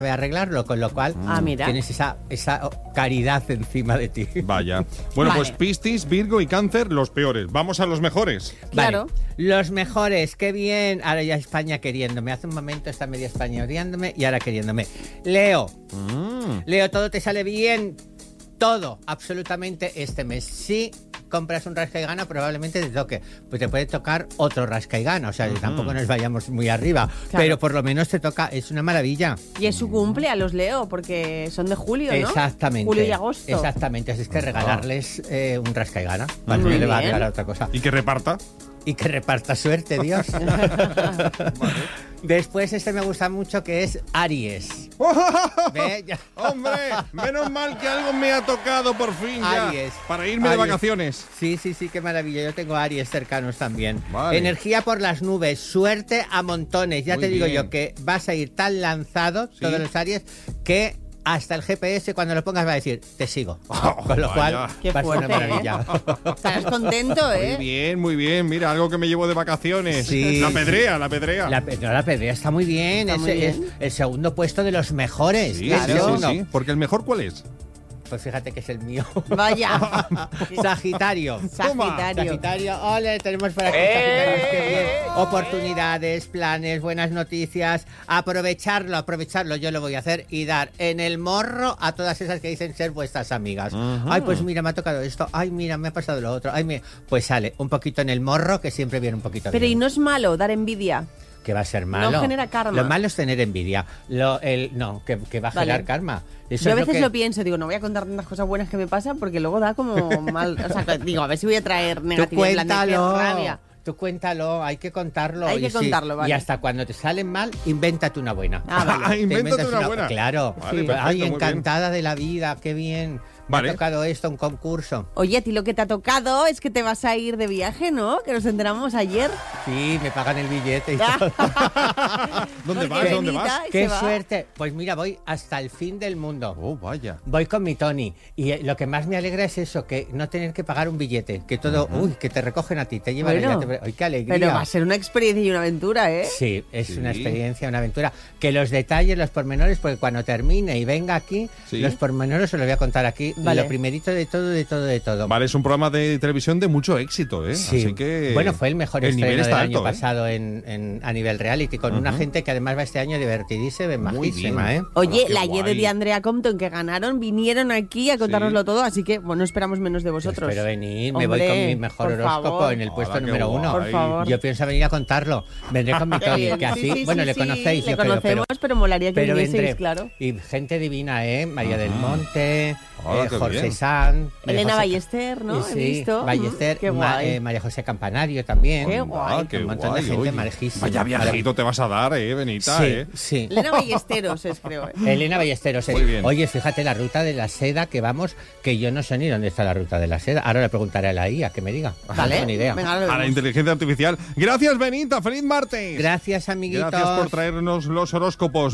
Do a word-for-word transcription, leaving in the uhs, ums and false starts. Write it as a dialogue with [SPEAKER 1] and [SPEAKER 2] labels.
[SPEAKER 1] arreglarlo, con lo cual
[SPEAKER 2] ah, mira.
[SPEAKER 1] tienes esa, esa caridad encima de ti.
[SPEAKER 3] Vaya. Bueno,
[SPEAKER 2] Vale.
[SPEAKER 3] pues Piscis, Virgo y Cáncer, los peores. Vamos a los mejores.
[SPEAKER 2] Claro.
[SPEAKER 1] Vale. Los mejores, qué bien. Ahora ya España queriéndome. Hace un momento está media España odiándome y ahora queriéndome. Leo.
[SPEAKER 3] Mm.
[SPEAKER 1] Leo, todo te sale bien. Todo, absolutamente este mes. Si compras un rasca y gana, probablemente te toque. Pues te puede tocar otro rasca y gana. O sea, uh-huh. tampoco nos vayamos muy arriba. Claro. Pero por lo menos te toca, es una maravilla.
[SPEAKER 2] Y es su cumple a los Leo, porque son de julio, ¿no?
[SPEAKER 1] Exactamente.
[SPEAKER 2] Julio y agosto.
[SPEAKER 1] Exactamente, así es que regalarles eh, un rasca y gana. Vale, no le va a regalar otra cosa.
[SPEAKER 3] ¿Y que reparta?
[SPEAKER 1] Y que reparta suerte, Dios. Vale. Después este me gusta mucho, que es Aries.
[SPEAKER 3] ¿Ve? ¡Hombre! Menos mal que algo me ha tocado por fin ya.
[SPEAKER 1] Aries.
[SPEAKER 3] Para irme
[SPEAKER 1] Aries.
[SPEAKER 3] de vacaciones.
[SPEAKER 1] Sí, sí, sí, qué maravilla. Yo tengo Aries cercanos también.
[SPEAKER 3] Vale.
[SPEAKER 1] Energía por las nubes, suerte a montones. Ya
[SPEAKER 3] Muy
[SPEAKER 1] te digo
[SPEAKER 3] bien.
[SPEAKER 1] yo que vas a ir tan lanzado, ¿sí? Todos los Aries, que hasta el G P S cuando lo pongas va a decir, te sigo.
[SPEAKER 3] Oh,
[SPEAKER 1] con lo
[SPEAKER 3] vaya.
[SPEAKER 1] cual,
[SPEAKER 2] Qué
[SPEAKER 1] va a ser una
[SPEAKER 2] fuerte,
[SPEAKER 1] maravilla.
[SPEAKER 2] Estarás contento, ¿eh?
[SPEAKER 3] Muy bien, muy bien. Mira, algo que me llevo de vacaciones.
[SPEAKER 1] Sí.
[SPEAKER 3] La pedrea, la pedrea.
[SPEAKER 1] La, no, la pedrea está muy bien.
[SPEAKER 2] Está
[SPEAKER 1] es,
[SPEAKER 2] muy bien.
[SPEAKER 1] es el segundo puesto de los mejores.
[SPEAKER 3] Sí,
[SPEAKER 1] claro.
[SPEAKER 3] sí, sí,
[SPEAKER 1] No.
[SPEAKER 3] sí. Porque el mejor, ¿cuál es?
[SPEAKER 1] Pues fíjate que es el mío.
[SPEAKER 2] Vaya.
[SPEAKER 1] Sagitario.
[SPEAKER 2] Sagitario.
[SPEAKER 1] Sagitario, ole, tenemos por aquí Sagitarios, qué bien. Oportunidades, planes, buenas noticias. Aprovecharlo, aprovecharlo, yo lo voy a hacer y dar en el morro a todas esas que dicen ser vuestras amigas.
[SPEAKER 3] Uh-huh.
[SPEAKER 1] Ay, pues mira, me ha tocado esto. Ay, mira, me ha pasado lo otro. Ay, mira. Pues sale un poquito en el morro, que siempre viene un poquito
[SPEAKER 2] Pero
[SPEAKER 1] bien.
[SPEAKER 2] y no es malo dar envidia.
[SPEAKER 1] Que va a ser malo.
[SPEAKER 2] No genera karma.
[SPEAKER 1] Lo malo es tener envidia. Lo, el, no, que, que va a generar
[SPEAKER 2] Vale.
[SPEAKER 1] karma. Eso
[SPEAKER 2] Yo a
[SPEAKER 1] es
[SPEAKER 2] veces
[SPEAKER 1] lo,
[SPEAKER 2] lo,
[SPEAKER 1] que...
[SPEAKER 2] pienso, digo, no voy a contar tantas cosas buenas que me pasan porque luego da como mal. O sea, digo, a ver si voy a traer negatividad en plan de qué
[SPEAKER 1] Cuéntalo,
[SPEAKER 2] rabia.
[SPEAKER 1] tú cuéntalo, hay que contarlo.
[SPEAKER 2] Hay que
[SPEAKER 1] y sí,
[SPEAKER 2] contarlo, vale.
[SPEAKER 1] Y hasta cuando te salen mal, invéntate una buena.
[SPEAKER 2] Ah, vale.
[SPEAKER 3] Ah,
[SPEAKER 1] Te
[SPEAKER 3] invéntate
[SPEAKER 1] inventas
[SPEAKER 3] una buena.
[SPEAKER 1] Claro.
[SPEAKER 3] Vale,
[SPEAKER 1] Sí.
[SPEAKER 3] perfecto,
[SPEAKER 1] Ay,
[SPEAKER 3] muy
[SPEAKER 1] encantada de la vida, qué bien. Me
[SPEAKER 3] Vale.
[SPEAKER 1] ha tocado esto, un concurso.
[SPEAKER 2] Oye, a ti lo que te ha tocado es que te vas a ir de viaje, ¿no? Que nos enteramos ayer.
[SPEAKER 1] Sí, me pagan el billete y todo.
[SPEAKER 3] ¿Dónde
[SPEAKER 2] Porque
[SPEAKER 3] vas? ¿Dónde
[SPEAKER 2] Benita
[SPEAKER 3] vas?
[SPEAKER 2] se
[SPEAKER 1] ¡Qué
[SPEAKER 2] va.
[SPEAKER 1] suerte! Pues mira, voy hasta el fin del mundo.
[SPEAKER 3] Oh, vaya.
[SPEAKER 1] Voy con mi Tony y eh, lo que más me alegra es eso, que no tener que pagar un billete, que todo, uh-huh. uy, que te recogen a ti, te llevan
[SPEAKER 2] Bueno,
[SPEAKER 1] allá, te... ¡Ay, qué alegría!
[SPEAKER 2] Pero va a ser una experiencia y una aventura, ¿eh?
[SPEAKER 1] Sí, es
[SPEAKER 3] Sí.
[SPEAKER 1] una experiencia, una aventura. Que los detalles, los pormenores, porque cuando termine y venga aquí,
[SPEAKER 3] Sí.
[SPEAKER 1] los pormenores se los voy a contar aquí.
[SPEAKER 2] Vale.
[SPEAKER 1] Lo primerito de todo, de todo, de todo.
[SPEAKER 3] Vale, es un programa de televisión de mucho éxito, ¿eh?
[SPEAKER 1] Sí.
[SPEAKER 3] Así que...
[SPEAKER 1] Bueno, fue el mejor
[SPEAKER 3] el nivel
[SPEAKER 1] estreno del
[SPEAKER 3] está
[SPEAKER 1] año
[SPEAKER 3] alto, ¿eh?
[SPEAKER 1] pasado en, en- a nivel reality, con una
[SPEAKER 3] Ujú.
[SPEAKER 1] gente que además va este año divertidísima,
[SPEAKER 3] Muy
[SPEAKER 1] majísima,
[SPEAKER 3] bien.
[SPEAKER 1] ¿eh?
[SPEAKER 2] Oye,
[SPEAKER 3] Hola, qué
[SPEAKER 2] la Yede
[SPEAKER 3] guay.
[SPEAKER 2] de Andrea Compton que ganaron vinieron aquí a contárnoslo
[SPEAKER 3] Sí.
[SPEAKER 2] todo, así que bueno, esperamos menos de vosotros.
[SPEAKER 1] Espero venir, me
[SPEAKER 2] Hombre,
[SPEAKER 1] voy con mi mejor
[SPEAKER 2] por
[SPEAKER 1] horóscopo
[SPEAKER 2] favor.
[SPEAKER 1] en el puesto
[SPEAKER 3] Hola, qué
[SPEAKER 1] número
[SPEAKER 3] guay.
[SPEAKER 1] uno.
[SPEAKER 2] Por favor.
[SPEAKER 1] Yo pienso venir a contarlo. Vendré con mi
[SPEAKER 2] Qué
[SPEAKER 1] Tony,
[SPEAKER 2] bien.
[SPEAKER 1] que así,
[SPEAKER 2] Sí, sí,
[SPEAKER 1] bueno,
[SPEAKER 2] sí,
[SPEAKER 1] le
[SPEAKER 2] sí,
[SPEAKER 1] conocéis,
[SPEAKER 2] le
[SPEAKER 1] yo creo,
[SPEAKER 2] conocemos,
[SPEAKER 1] pero,
[SPEAKER 2] pero molaría que
[SPEAKER 1] pero
[SPEAKER 2] vinieseis,
[SPEAKER 1] vendré.
[SPEAKER 2] claro.
[SPEAKER 1] Y gente divina, ¿eh? María del Monte,
[SPEAKER 3] Hola,
[SPEAKER 1] eh,
[SPEAKER 3] qué
[SPEAKER 1] Jorge
[SPEAKER 3] bien.
[SPEAKER 1] Sanz, María
[SPEAKER 2] Elena
[SPEAKER 1] José-
[SPEAKER 2] Ballester, ¿no?
[SPEAKER 1] Sí,
[SPEAKER 2] He visto.
[SPEAKER 1] Ballester,
[SPEAKER 2] Qué
[SPEAKER 1] Ma-
[SPEAKER 2] guay.
[SPEAKER 1] eh, María José Campanario también.
[SPEAKER 2] Qué guay.
[SPEAKER 3] Ah, qué
[SPEAKER 1] Un montón
[SPEAKER 3] guay,
[SPEAKER 1] de gente
[SPEAKER 3] oye.
[SPEAKER 1] marejísima.
[SPEAKER 3] Vaya viajito te vas a dar, ¿eh, Benita?
[SPEAKER 1] Sí,
[SPEAKER 3] ¿eh?
[SPEAKER 1] sí.
[SPEAKER 2] Elena Ballesteros es, creo. ¿eh?
[SPEAKER 1] Elena Ballesteros. eh.
[SPEAKER 3] Muy bien.
[SPEAKER 1] Oye, fíjate la ruta de la seda que vamos, que yo no sé ni dónde está la ruta de la seda. Ahora le preguntaré a la I A que me diga. No
[SPEAKER 2] Vale,
[SPEAKER 1] tengo ni idea.
[SPEAKER 2] venga, ahora lo
[SPEAKER 3] A la
[SPEAKER 2] vemos.
[SPEAKER 3] inteligencia artificial. Gracias, Benita. ¡Feliz martes!
[SPEAKER 1] Gracias, amiguitos.
[SPEAKER 3] Gracias por traernos los horóscopos.